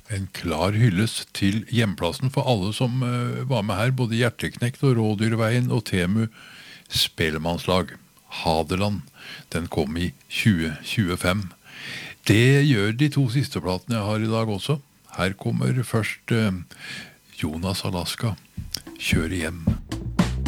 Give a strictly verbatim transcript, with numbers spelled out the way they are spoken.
En klar hyllest til hjemplassen for alle som uh, var med her, både Hjerteknekt og Rådyrveien og Temu Spellemannslag. Hadeland, den kom i tjue tjuefem. Det gjør de to siste platene jeg har i dag også. Her kommer først uh, Jonas Alaska, Kjør hjem.